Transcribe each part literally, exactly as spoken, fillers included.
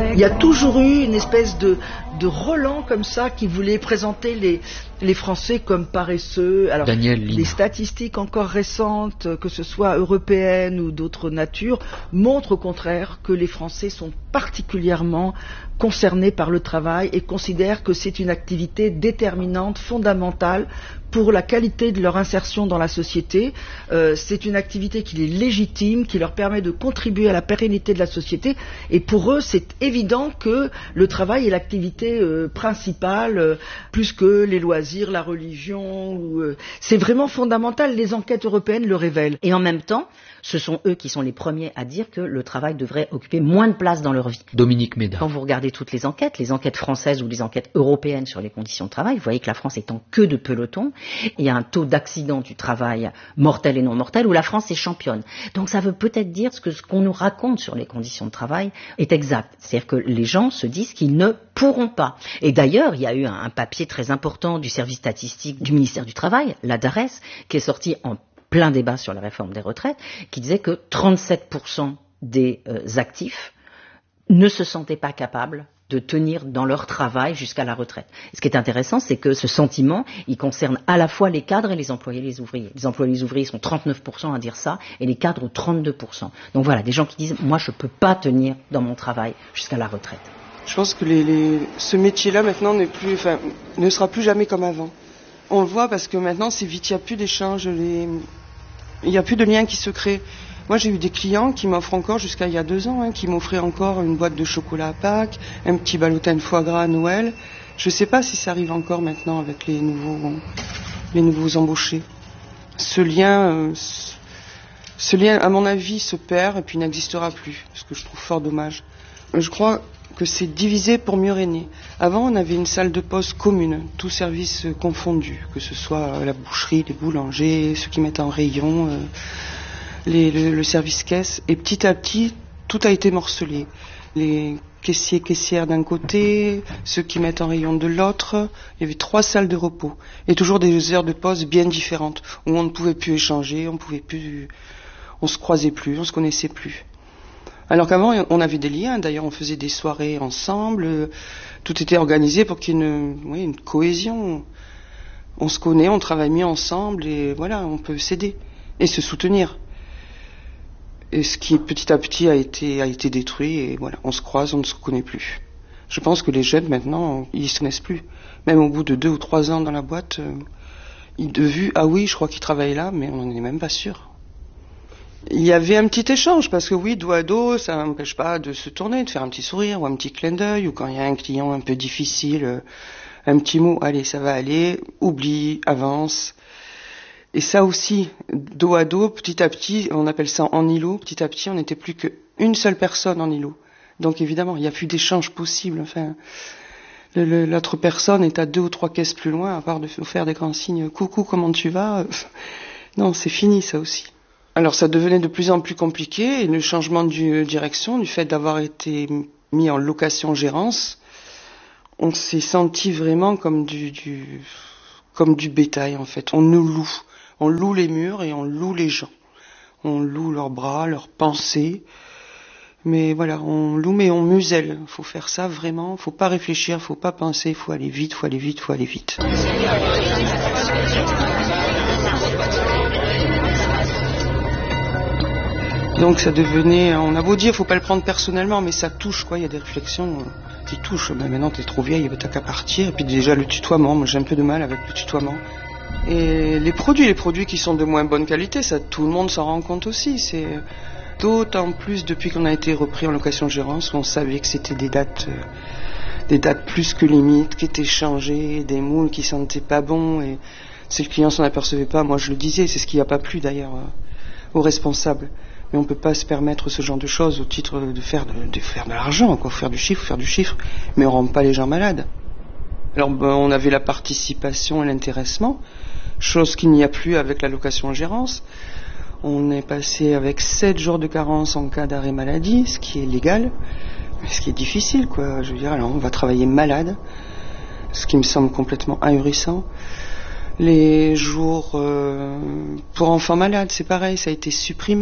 Il y a toujours eu une espèce de, de Roland comme ça qui voulait présenter les, les Français comme paresseux. Alors, Daniel Lina. Les statistiques encore récentes, que ce soit européennes ou d'autres natures, montrent au contraire que les Français sont particulièrement concernés par le travail et considèrent que c'est une activité déterminante, fondamentale pour la qualité de leur insertion dans la société. Euh, c'est une activité qui est légitime, qui leur permet de contribuer à la pérennité de la société, et pour eux c'est évident que le travail est l'activité euh, principale, euh, plus que les loisirs, la religion. Ou, euh, c'est vraiment fondamental, les enquêtes européennes le révèlent. Et en même temps, ce sont eux qui sont les premiers à dire que le travail devrait occuper moins de place dans leur vie. Dominique Méda. Quand vous regardez toutes les enquêtes, les enquêtes françaises ou les enquêtes européennes sur les conditions de travail, vous voyez que la France est en queue de peloton. Il y a un taux d'accident du travail mortel et non mortel où la France est championne. Donc ça veut peut-être dire que ce qu'on nous raconte sur les conditions de travail est exact. C'est-à-dire que les gens se disent qu'ils ne pourront pas. Et d'ailleurs, il y a eu un papier très important du service statistique du ministère du Travail, la DARES, qui est sorti en plein débat sur la réforme des retraites, qui disait que trente-sept pour cent des euh, actifs ne se sentaient pas capables de tenir dans leur travail jusqu'à la retraite. Et ce qui est intéressant, c'est que ce sentiment, il concerne à la fois les cadres et les employés et les ouvriers. Les employés et les ouvriers sont trente-neuf pour cent à dire ça, et les cadres trente-deux pour cent. Donc voilà, des gens qui disent « moi je ne peux pas tenir dans mon travail jusqu'à la retraite ». Je pense que les, les, ce métier-là maintenant n'est plus, enfin, ne sera plus jamais comme avant. On le voit parce que maintenant c'est vite, il n'y a plus d'échanges, les... il n'y a plus de lien qui se crée. Moi, j'ai eu des clients qui m'offrent encore, jusqu'à il y a deux ans, hein, qui m'offraient encore une boîte de chocolat à Pâques, un petit ballotin de foie gras à Noël. Je ne sais pas si ça arrive encore maintenant avec les nouveaux, les nouveaux embauchés. Ce lien, euh, ce lien, à mon avis, se perd et puis n'existera plus, ce que je trouve fort dommage. Je crois que c'est divisé pour mieux régner. Avant, on avait une salle de poste commune, tous services confondus, que ce soit la boucherie, les boulangers, ceux qui mettent en rayon... Euh, Les, le, le service caisse, et petit à petit tout a été morcelé. Les caissiers, caissières d'un côté, ceux qui mettent en rayon de l'autre. Il y avait trois salles de repos et toujours des heures de pause bien différentes où on ne pouvait plus échanger, on pouvait plus, on se croisait plus, on se connaissait plus. Alors qu'avant on avait des liens. D'ailleurs on faisait des soirées ensemble, tout était organisé pour qu'il y ait une, oui, une cohésion. On se connaît, on travaille mieux ensemble et voilà, on peut s'aider et se soutenir. Et ce qui petit à petit a été, a été détruit, et voilà, on se croise, on ne se connaît plus. Je pense que les jeunes maintenant, ils se connaissent plus. Même au bout de deux ou trois ans dans la boîte, euh, ils de vue, ah oui, je crois qu'ils travaillent là, mais on n'en est même pas sûr. Il y avait un petit échange, parce que oui, dos à dos, ça n'empêche pas de se tourner, de faire un petit sourire, ou un petit clin d'œil, ou quand il y a un client un peu difficile, euh, un petit mot, allez, ça va aller, oublie, avance. Et ça aussi, dos à dos, petit à petit, on appelle ça en îlot, petit à petit, on n'était plus qu'une seule personne en îlot. Donc évidemment, il n'y a plus d'échange possible. Enfin, le, le, l'autre personne est à deux ou trois caisses plus loin, à part de faire des grands signes, coucou, comment tu vas? Non, c'est fini ça aussi. Alors ça devenait de plus en plus compliqué, et le changement de direction, du fait d'avoir été mis en location-gérance, on s'est senti vraiment comme du, du, comme du bétail en fait. On nous loue. On loue les murs et on loue les gens. On loue leurs bras, leurs pensées. Mais voilà, on loue mais on muselle. Il faut faire ça vraiment. Il ne faut pas réfléchir, il ne faut pas penser. Il faut aller vite, il faut aller vite, il faut aller vite. Donc ça devenait... On a beau dire, il ne faut pas le prendre personnellement, mais ça touche, quoi. Il y a des réflexions qui touchent. Ben maintenant, tu es trop vieille, t'as qu'à partir. Et puis déjà, le tutoiement. Moi, j'ai un peu de mal avec le tutoiement. Et les produits, les produits qui sont de moins bonne qualité, ça, tout le monde s'en rend compte aussi. C'est d'autant plus depuis qu'on a été repris en location-gérance, où on savait que c'était des dates, euh, des dates plus que limites, qui étaient changées, des moules qui sentaient pas bon. Et si le client s'en apercevait pas, moi je le disais, c'est ce qui n'a pas plu d'ailleurs euh, aux responsables. Mais on peut pas se permettre ce genre de choses au titre de faire de, de faire de l'argent, quoi, faire du chiffre, faire du chiffre. Mais on rend pas les gens malades. Alors ben, on avait la participation et l'intéressement. Chose qu'il n'y a plus avec la location-gérance. On est passé avec sept jours de carence en cas d'arrêt maladie, ce qui est légal, mais ce qui est difficile, quoi. Je veux dire, alors on va travailler malade, ce qui me semble complètement ahurissant. Les jours euh, pour enfants malades, c'est pareil, ça a été supprimé.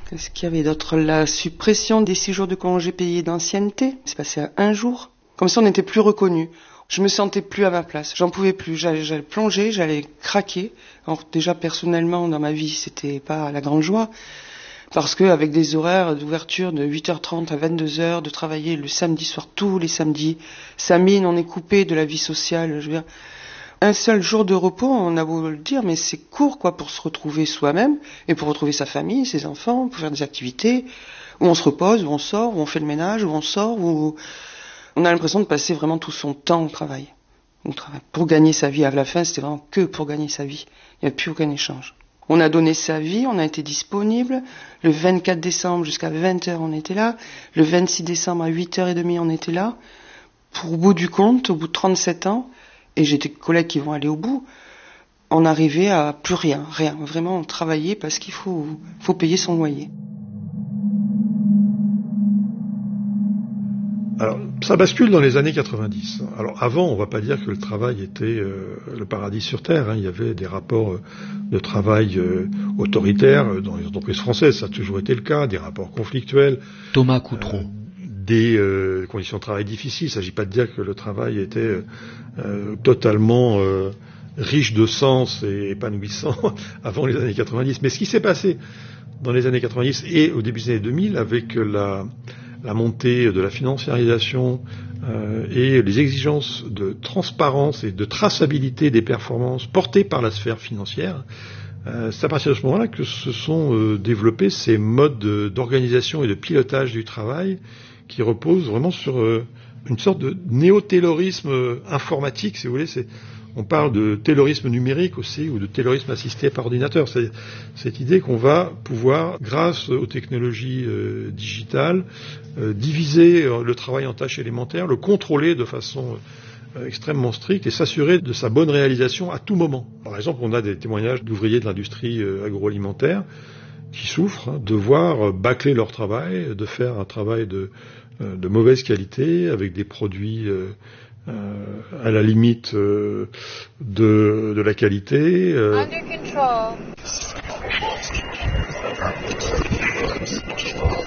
Qu'est-ce qu'il y avait d'autre? La suppression des six jours de congés payés d'ancienneté. C'est passé à un jour. Comme ça, on n'était plus reconnus. Je me sentais plus à ma place. J'en pouvais plus. J'allais, j'allais plonger, j'allais craquer. Alors déjà, personnellement, dans ma vie, c'était pas la grande joie. Parce que avec des horaires d'ouverture de huit heures trente à vingt-deux heures, de travailler le samedi soir, tous les samedis, ça mine, on est coupé de la vie sociale. Je veux dire, un seul jour de repos, on a beau le dire, mais c'est court, quoi, pour se retrouver soi-même et pour retrouver sa famille, ses enfants, pour faire des activités où on se repose, où on sort, où on fait le ménage, où on sort, où on a l'impression de passer vraiment tout son temps au travail. Au travail. Pour gagner sa vie. À la fin, c'était vraiment que pour gagner sa vie. Il n'y a plus aucun échange. On a donné sa vie, on a été disponible. Le vingt-quatre décembre jusqu'à vingt heures, on était là. Le vingt-six décembre à huit heures trente, on était là. Pour au bout du compte, au bout de trente-sept ans, et j'ai des collègues qui vont aller au bout, on arrivait à plus rien, rien. Vraiment, on travaillait parce qu'il faut, faut payer son loyer. Alors, ça bascule dans les années quatre-vingt-dix. Alors, avant, on ne va pas dire que le travail était euh, le paradis sur Terre. Hein. Il y avait des rapports euh, de travail euh, autoritaires dans les entreprises françaises. Ça a toujours été le cas. Des rapports conflictuels. Thomas Coutron. Euh, des euh, conditions de travail difficiles. Il ne s'agit pas de dire que le travail était euh, totalement euh, riche de sens et épanouissant avant les années quatre-vingt-dix. Mais ce qui s'est passé dans les années quatre-vingt-dix et au début des années deux mille avec la... la montée de la financiarisation euh, et les exigences de transparence et de traçabilité des performances portées par la sphère financière, euh, c'est à partir de ce moment-là que se sont euh, développés ces modes de, d'organisation et de pilotage du travail qui reposent vraiment sur euh, une sorte de néo-taylorisme euh, informatique, si vous voulez. C'est, on parle de taylorisme numérique aussi, ou de taylorisme assisté par ordinateur. C'est cette idée qu'on va pouvoir, grâce aux technologies euh, digitales, euh, diviser euh, le travail en tâches élémentaires, le contrôler de façon euh, extrêmement stricte et s'assurer de sa bonne réalisation à tout moment. Par exemple, on a des témoignages d'ouvriers de l'industrie euh, agroalimentaire qui souffrent hein, de voir bâcler leur travail, de faire un travail de, euh, de mauvaise qualité avec des produits euh, Euh, à la limite euh, de, de la qualité. Euh. Under control.